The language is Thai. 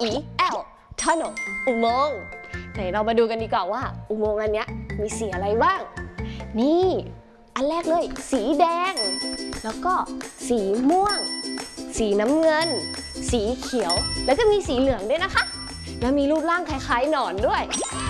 T-U-N-N-E-L tunnel อุโมงค์ไหนเรามาดูกันดีกว่าว่าอุโมงค์อันนี้มีสีอะไรบ้างนี่อันแรกเลยสีแดงแล้วก็สีม่วงสีน้ำเงินสีเขียวแล้วก็มีสีเหลืองด้วยนะคะแล้วมีรูปร่างคล้ายๆหนอนด้วย